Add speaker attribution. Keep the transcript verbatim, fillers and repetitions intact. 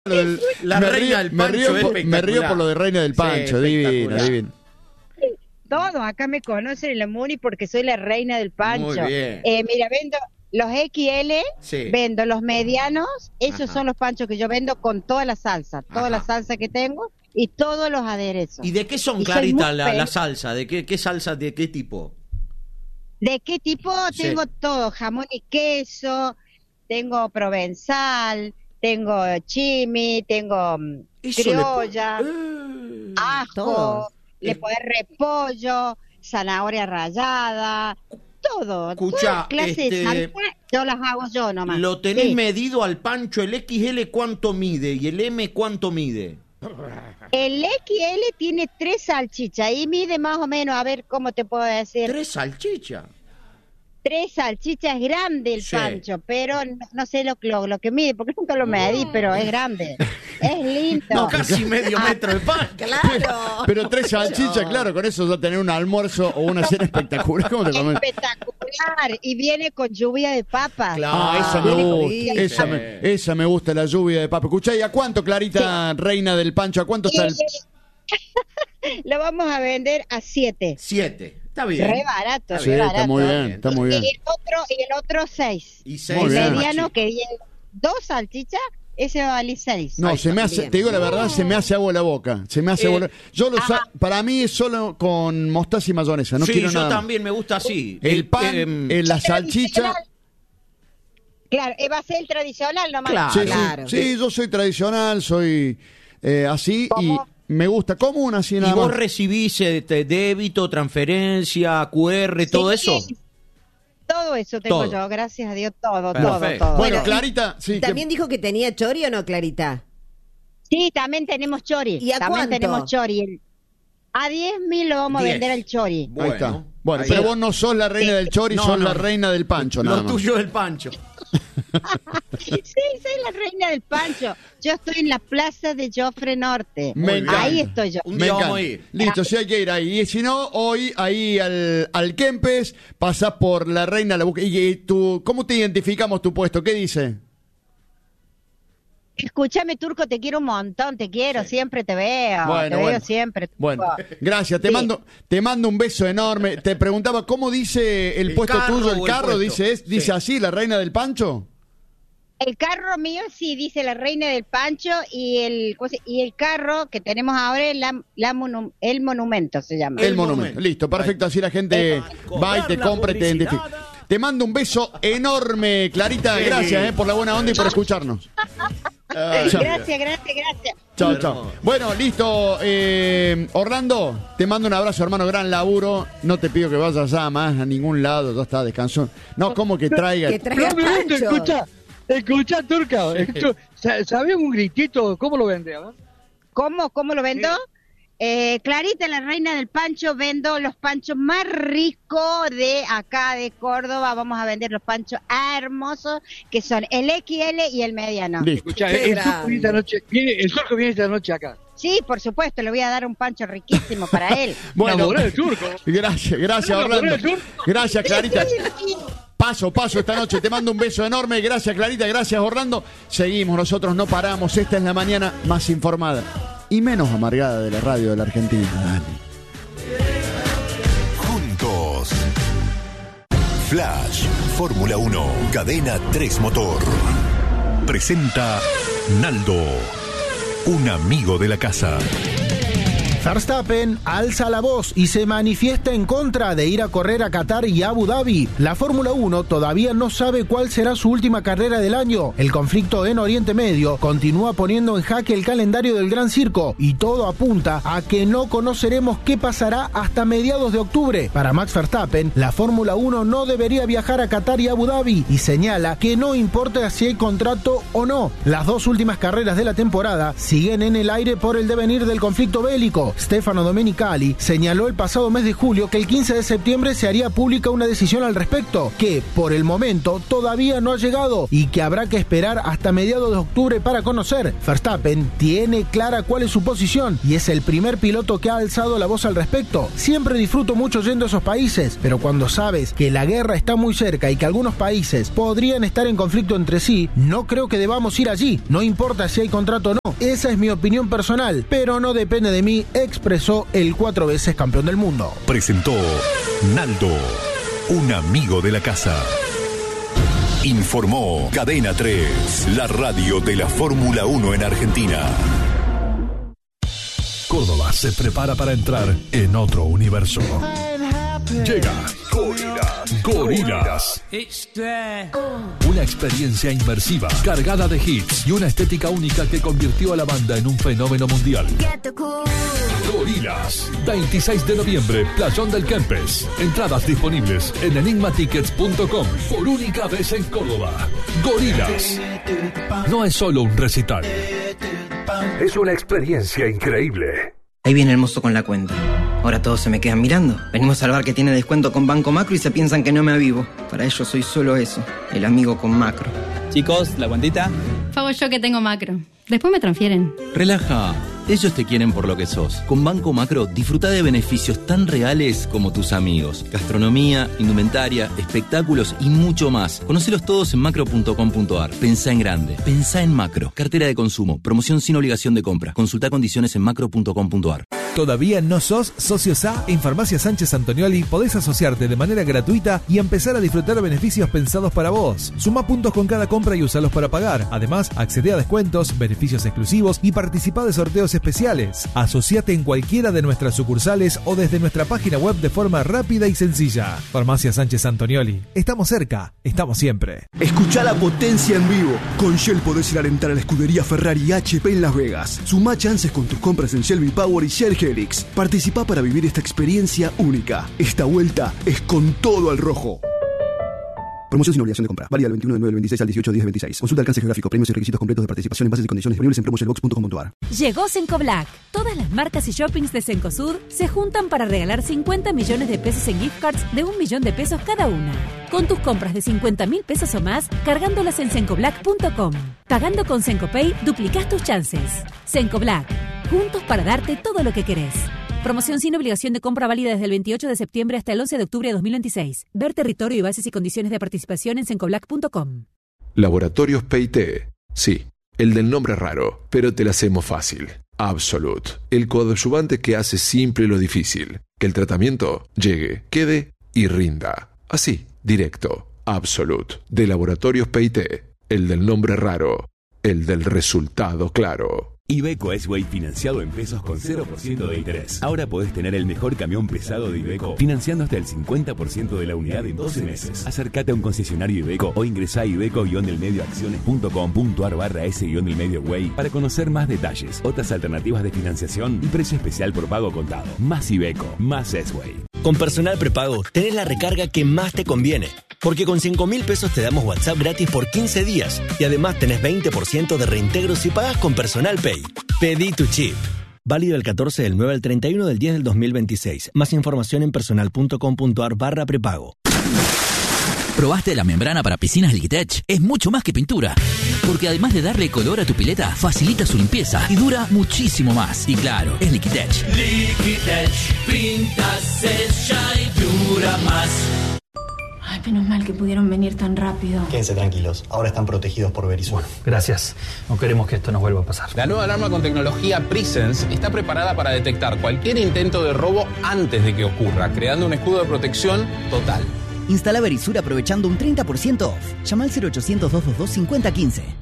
Speaker 1: Del,
Speaker 2: la
Speaker 1: me
Speaker 2: reina
Speaker 1: río,
Speaker 2: del
Speaker 1: me,
Speaker 2: Pancho
Speaker 1: río
Speaker 2: es
Speaker 1: por, me río por lo de reina del Pancho,
Speaker 2: sí,
Speaker 1: divino, divino.
Speaker 3: Todos acá me conocen en la Muni porque soy la reina del Pancho.
Speaker 2: Muy bien.
Speaker 3: Eh, mira, vendo los equis ele,
Speaker 2: Sí.
Speaker 3: vendo los medianos, esos
Speaker 2: Ajá.
Speaker 3: son los panchos que yo vendo con toda la salsa, toda
Speaker 2: Ajá.
Speaker 3: la salsa que tengo y todos los aderezos.
Speaker 2: ¿Y de qué son,
Speaker 3: Y soy
Speaker 2: Clarita,
Speaker 3: muy
Speaker 2: la,
Speaker 3: feliz.
Speaker 2: la salsa? ¿De qué, qué salsa, de qué tipo?
Speaker 3: ¿De qué tipo?
Speaker 2: Sí.
Speaker 3: Tengo todo, jamón y queso, tengo provenzal, tengo chimi, tengo mm,
Speaker 2: Eso
Speaker 3: criolla,
Speaker 2: le pon- Eh.
Speaker 3: ajo,
Speaker 4: todo.
Speaker 3: le
Speaker 2: Eh.
Speaker 3: podés repollo, zanahoria rallada, todo.
Speaker 2: Escuchá,
Speaker 3: toda clase
Speaker 2: este,
Speaker 3: de salsa, yo las hago yo nomás.
Speaker 2: ¿Lo tenés
Speaker 3: Sí.
Speaker 2: medido al Pancho? ¿El equis ele cuánto mide y el eme cuánto mide?
Speaker 3: El equis ele tiene tres salchichas y mide más o menos, a ver cómo te puedo decir,
Speaker 2: Tres salchichas.
Speaker 3: tres salchichas, es grande el
Speaker 2: Sí.
Speaker 3: Pancho, pero no, no sé lo, lo, lo que mide, porque nunca lo medí, pero es grande. Es lindo.
Speaker 2: No, casi medio
Speaker 3: Ah,
Speaker 2: metro de pan.
Speaker 4: Claro.
Speaker 1: Pero tres salchichas, claro, con eso ya tener un almuerzo o una cena espectacular. ¿Cómo te comes?
Speaker 3: Espectacular. Y viene con lluvia de papas.
Speaker 2: Claro.
Speaker 1: Ah, esa me
Speaker 4: Viene con
Speaker 1: gusta,
Speaker 4: pizza.
Speaker 1: esa me, esa me gusta, la lluvia de papa. Escuchá, ¿y a cuánto, Clarita, reina del Pancho? ¿A cuánto está el...?
Speaker 3: Lo vamos a vender a siete.
Speaker 2: Siete. Está bien.
Speaker 3: Re barato,
Speaker 1: Sí,
Speaker 3: re
Speaker 1: está
Speaker 3: barato.
Speaker 1: muy bien, está muy
Speaker 3: Y
Speaker 1: bien.
Speaker 3: el otro, y el otro seis.
Speaker 2: Y seis.
Speaker 1: Muy
Speaker 3: El
Speaker 1: bien.
Speaker 3: mediano que viene dos salchichas, ese va a valer seis.
Speaker 1: No,
Speaker 2: Ahí
Speaker 1: se
Speaker 2: está,
Speaker 1: me hace,
Speaker 4: bien.
Speaker 1: te digo la verdad, se me hace agua la boca. Se me hace
Speaker 2: Eh,
Speaker 1: agua la- Yo lo sa-
Speaker 3: ajá.
Speaker 1: para mí es solo con mostaza y mayonesa, no
Speaker 2: sí,
Speaker 1: quiero
Speaker 2: yo
Speaker 1: nada más.
Speaker 2: también me gusta así.
Speaker 1: El
Speaker 2: Eh,
Speaker 1: pan,
Speaker 2: em,
Speaker 1: eh, la salchicha.
Speaker 3: Claro, eh, va a ser el tradicional nomás.
Speaker 2: Claro.
Speaker 1: Sí, sí,
Speaker 4: Claro.
Speaker 1: sí, yo soy tradicional, soy eh, así
Speaker 3: ¿Cómo?
Speaker 1: y me gusta. ¿Cómo una así
Speaker 2: ¿Y
Speaker 1: nada
Speaker 2: vos
Speaker 1: más?
Speaker 2: recibís este, débito, transferencia, cu erre, todo
Speaker 3: Sí,
Speaker 2: eso?
Speaker 3: Todo eso tengo
Speaker 2: Todo.
Speaker 3: yo, gracias a Dios, todo,
Speaker 2: Perfecto.
Speaker 3: todo, todo.
Speaker 1: Bueno,
Speaker 4: Bueno,
Speaker 1: Clarita, sí, que-
Speaker 4: ¿También dijo que tenía chori o no, Clarita?
Speaker 3: Sí, también tenemos chori.
Speaker 4: ¿Y a
Speaker 3: también
Speaker 4: cuánto?
Speaker 3: tenemos chori. El- A diez mil lo vamos
Speaker 2: Diez.
Speaker 3: a vender al chori.
Speaker 1: ahí está. Bueno,
Speaker 2: ahí
Speaker 1: pero
Speaker 2: está.
Speaker 1: vos no sos la reina del chori,
Speaker 2: No,
Speaker 1: sos
Speaker 2: no,
Speaker 1: la
Speaker 2: no.
Speaker 1: reina del Pancho, nada
Speaker 2: Lo
Speaker 1: más.
Speaker 2: tuyo es el Pancho.
Speaker 3: Sí, soy la reina del Pancho. Yo estoy en la plaza de Jofre Norte.
Speaker 1: Me encanta.
Speaker 3: Ahí estoy yo.
Speaker 2: Un
Speaker 1: Me
Speaker 2: día
Speaker 1: encanta.
Speaker 2: vamos a ir.
Speaker 1: Listo, sí hay que ir ahí. Y si no, hoy ahí al, al Kempes, pasás por la reina, la busca. Y, y tú, ¿cómo te identificamos tu puesto? ¿Qué dice?
Speaker 3: Escúchame, Turco, te quiero un montón, te quiero, siempre te veo.
Speaker 1: Bueno,
Speaker 3: te
Speaker 1: bueno.
Speaker 3: veo siempre. Turco.
Speaker 1: Bueno, gracias. Te
Speaker 3: Sí.
Speaker 1: mando, te mando un beso enorme. Te preguntaba cómo dice el,
Speaker 2: El
Speaker 1: puesto
Speaker 2: carro
Speaker 1: tuyo,
Speaker 2: o
Speaker 1: el
Speaker 2: el
Speaker 1: carro,
Speaker 2: puesto.
Speaker 1: dice, es, dice
Speaker 2: Sí.
Speaker 1: así, la reina del Pancho.
Speaker 3: El carro mío sí dice la reina del Pancho y el ¿cómo se- y el carro que tenemos ahora es la, la monu- el monumento se llama.
Speaker 1: El,
Speaker 2: El
Speaker 1: monumento.
Speaker 2: monumento.
Speaker 1: Listo, perfecto. Así la gente
Speaker 2: Eh,
Speaker 1: va y te
Speaker 2: cobrar la
Speaker 1: compra y te
Speaker 2: publicidad.
Speaker 1: identifica. Te mando un beso enorme, Clarita.
Speaker 2: Sí.
Speaker 1: Gracias eh, por la buena onda y por escucharnos.
Speaker 2: Ay,
Speaker 1: Chao.
Speaker 3: Gracias, gracias, gracias.
Speaker 1: Chao,
Speaker 2: Hermoso.
Speaker 1: chao. Bueno, listo. eh, Orlando, te mando un abrazo, hermano. Gran laburo. No te pido que vayas ya más a ningún lado. Ya está, descansó. No, como que traiga.
Speaker 4: Que traiga
Speaker 5: No, pero esto,
Speaker 4: pancho.
Speaker 5: escucha, escucha, Turca, escucha, sa- ¿sabés un gritito? ¿Cómo lo vende? A ver.
Speaker 3: ¿Cómo, cómo lo vendo? Eh, Clarita, la reina del Pancho, vendo los panchos más ricos de acá de Córdoba. Vamos a vender los panchos hermosos que son el equis ele y el mediano.
Speaker 1: Listo.
Speaker 5: Escucha,
Speaker 4: Qué
Speaker 5: el turco
Speaker 4: grande.
Speaker 5: viene esta noche, viene, el turco viene esta noche acá.
Speaker 3: Sí, por supuesto, le voy a dar un pancho riquísimo para él.
Speaker 1: Bueno,
Speaker 5: Enamoró del turco.
Speaker 1: gracias, gracias,
Speaker 5: Enamoró
Speaker 1: Orlando.
Speaker 5: del turco.
Speaker 1: Gracias, Clarita. Paso, paso esta noche. Te mando un beso enorme. Gracias, Clarita. Gracias, Orlando. Seguimos, nosotros no paramos. Esta es la mañana más informada y menos amargada de la radio de la Argentina. Dale.
Speaker 6: Juntos. Flash, Fórmula uno, Cadena tres Motor. Presenta Naldo, un amigo de la casa.
Speaker 7: Verstappen alza la voz y se manifiesta en contra de ir a correr a Qatar y Abu Dhabi. La Fórmula uno todavía no sabe cuál será su última carrera del año. El conflicto en Oriente Medio continúa poniendo en jaque el calendario del Gran Circo y todo apunta a que no conoceremos qué pasará hasta mediados de octubre. Para Max Verstappen, la Fórmula uno no debería viajar a Qatar y Abu Dhabi y señala que no importa si hay contrato o no. Las dos últimas carreras de la temporada siguen en el aire por el devenir del conflicto bélico. Ministro Stefano Domenicali señaló el pasado mes de julio que el quince de septiembre se haría pública una decisión al respecto, que por el momento todavía no ha llegado y que habrá que esperar hasta mediados de octubre para conocer. Verstappen tiene clara cuál es su posición y es el primer piloto que ha alzado la voz al respecto. Siempre disfruto mucho yendo a esos países, pero cuando sabes que la guerra está muy cerca y que algunos países podrían estar en conflicto entre sí, no creo que debamos ir allí, no importa si hay contrato o no. Esa es mi opinión personal, pero no depende de mí, expresó el cuatro veces campeón del mundo.
Speaker 6: Presentó Naldo, un amigo de la casa. Informó Cadena tres, la radio de la Fórmula uno en Argentina.
Speaker 8: Córdoba se prepara para entrar en otro universo. Llega Gorillaz. Gorillaz. Una experiencia inmersiva, cargada de hits y una estética única que convirtió a la banda en un fenómeno mundial. Gorillaz. veintiséis de noviembre, Playón del Kempes. Entradas disponibles en enigma tickets punto com. Por única vez en Córdoba. Gorillaz. No es solo un recital. Es una experiencia increíble.
Speaker 9: Ahí viene el mozo con la cuenta. Ahora todos se me quedan mirando. Venimos al bar que tiene descuento con Banco Macro y se piensan que no me avivo. Para ellos soy solo eso, el amigo con Macro.
Speaker 10: Chicos, ¿la cuentita?
Speaker 11: Pago yo que tengo Macro. Después me transfieren.
Speaker 10: Relaja. Ellos te quieren por lo que sos. Con Banco Macro disfruta de beneficios tan reales como tus amigos. Gastronomía, indumentaria, espectáculos y mucho más. Conócelos todos en macro punto com punto ar. Pensá en grande. Pensá en Macro. Cartera de consumo. Promoción sin obligación de compra. Consulta condiciones en macro punto com punto ar.
Speaker 12: ¿Todavía no sos socio S A? En Farmacia Sánchez Antonioli podés asociarte de manera gratuita y empezar a disfrutar beneficios pensados para vos. Suma puntos con cada compra y usalos para pagar. Además, accede a descuentos, beneficios exclusivos y participa de sorteos especiales. Asociate en cualquiera de nuestras sucursales o desde nuestra página web de forma rápida y sencilla. Farmacia Sánchez Antonioli. Estamos cerca, estamos siempre.
Speaker 13: Escuchá la potencia en vivo. Con Shell podés ir a alentar a la escudería Ferrari H P en Las Vegas. Sumá chances con tus compras en Shell V-Power y Shell Helix. Participá para vivir esta experiencia única. Esta vuelta es con todo al rojo. Promoción sin obligación de compra. Válida del veintiuno de nueve del veintiséis al dieciocho de diez del veintiséis. Consulta alcance geográfico, premios y requisitos completos de participación en bases y condiciones disponibles en promotionbox punto com punto ar.
Speaker 14: Llegó Cencoblack. Todas las marcas y shoppings de Cencosud se juntan para regalar cincuenta millones de pesos en gift cards de un millón de pesos cada una. Con tus compras de cincuenta mil pesos o más, cargándolas en cencoblack punto com. Pagando con Cencopay, duplicás tus chances. Cencoblack. Juntos para darte todo lo que querés. Promoción sin obligación de compra válida desde el veintiocho de septiembre hasta el once de octubre de dos mil veintiséis. Ver territorio y bases y condiciones de participación en cencoblack punto com.
Speaker 15: Laboratorios P I T. Sí, el del nombre raro, pero te la hacemos fácil. Absolut. El coadyuvante que hace simple lo difícil. Que el tratamiento llegue, quede y rinda. Así, directo. Absolut. De Laboratorios P I T. El del nombre raro. El del resultado claro.
Speaker 16: Iveco S-Way financiado en pesos con cero por ciento de interés. Ahora podés tener el mejor camión pesado de Iveco financiando hasta el cincuenta por ciento de la unidad en doce meses. Acércate a un concesionario Iveco o ingresá a iveco-delmedioacciones.com.ar barra S-delmedio-way para conocer más detalles, otras alternativas de financiación y precio especial por pago contado. Más Iveco, más S-Way.
Speaker 17: Con Personal Prepago tenés la recarga que más te conviene. Porque con cinco mil pesos te damos WhatsApp gratis por quince días y además tenés veinte por ciento de reintegro si pagás con Personal Pay. Pedí tu chip. Válido el catorce del nueve al treinta y uno del diez del dos mil veintiséis. Más información en personal punto com punto ar barra prepago.
Speaker 18: ¿Probaste la membrana para piscinas Liquitech? Es mucho más que pintura, porque además de darle color a tu pileta, facilita su limpieza y dura muchísimo más. Y claro, es Liquitech.
Speaker 19: Liquitech, pinta, sella y dura más.
Speaker 11: Ay, menos mal que pudieron venir tan rápido.
Speaker 20: Quédense tranquilos, ahora están protegidos por Verisur.
Speaker 21: Bueno, gracias. No queremos que esto nos vuelva a pasar.
Speaker 22: La nueva alarma con tecnología Presence está preparada para detectar cualquier intento de robo antes de que ocurra, creando un escudo de protección total.
Speaker 23: Instala Verisur aprovechando un treinta por ciento off. Llama al cero ochocientos, doscientos veintidós, cincuenta quince.